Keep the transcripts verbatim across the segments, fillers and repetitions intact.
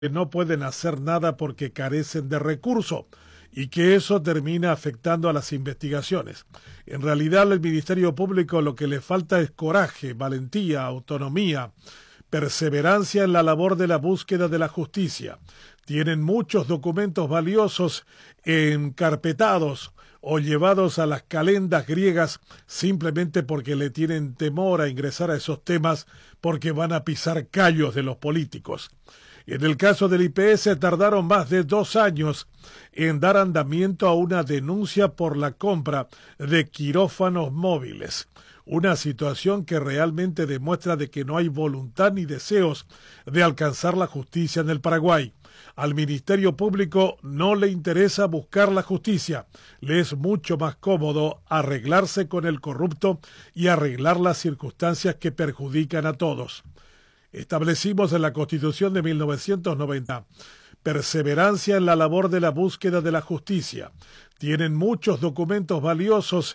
que no pueden hacer nada porque carecen de recursos y que eso termina afectando a las investigaciones. En realidad, al Ministerio Público lo que le falta es coraje, valentía, autonomía, perseverancia en la labor de la búsqueda de la justicia. Tienen muchos documentos valiosos encarpetados o llevados a las calendas griegas simplemente porque le tienen temor a ingresar a esos temas porque van a pisar callos de los políticos. En el caso del I P S tardaron más de dos años en dar andamiento a una denuncia por la compra de quirófanos móviles. Una situación que realmente demuestra de que no hay voluntad ni deseos de alcanzar la justicia en el Paraguay. Al Ministerio Público no le interesa buscar la justicia, le es mucho más cómodo arreglarse con el corrupto y arreglar las circunstancias que perjudican a todos. Establecimos en la Constitución de mil novecientos noventa perseverancia en la labor de la búsqueda de la justicia. Tienen muchos documentos valiosos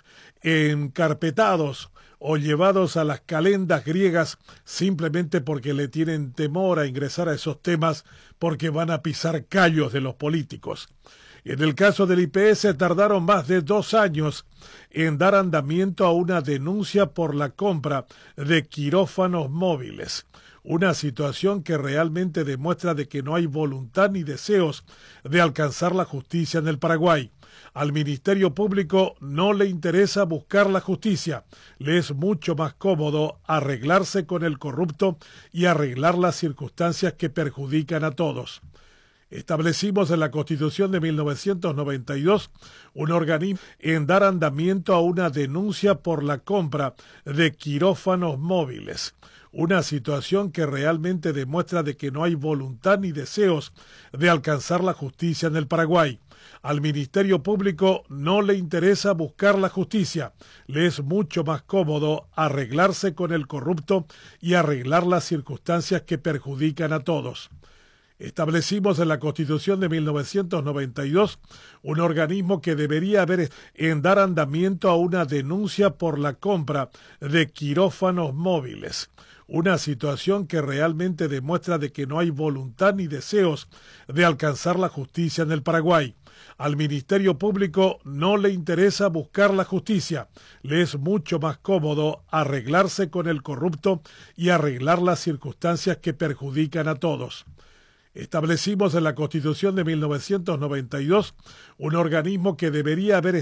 encarpetados o llevados a las calendas griegas simplemente porque le tienen temor a ingresar a esos temas porque van a pisar callos de los políticos. En el caso del I P S tardaron más de dos años en dar andamiento a una denuncia por la compra de quirófanos móviles. Una situación que realmente demuestra de que no hay voluntad ni deseos de alcanzar la justicia en el Paraguay. Al Ministerio Público no le interesa buscar la justicia, le es mucho más cómodo arreglarse con el corrupto y arreglar las circunstancias que perjudican a todos. Establecimos en la Constitución de mil novecientos noventa y dos un organismo en dar andamiento a una denuncia por la compra de quirófanos móviles. Una situación que realmente demuestra de que no hay voluntad ni deseos de alcanzar la justicia en el Paraguay. Al Ministerio Público no le interesa buscar la justicia, le es mucho más cómodo arreglarse con el corrupto y arreglar las circunstancias que perjudican a todos. Establecimos en la Constitución de mil novecientos noventa y dos un organismo que debería haber en dar andamiento a una denuncia por la compra de quirófanos móviles. Una situación que realmente demuestra de que no hay voluntad ni deseos de alcanzar la justicia en el Paraguay. Al Ministerio Público no le interesa buscar la justicia, le es mucho más cómodo arreglarse con el corrupto y arreglar las circunstancias que perjudican a todos. Establecimos en la Constitución de mil novecientos noventa y dos un organismo que debería haber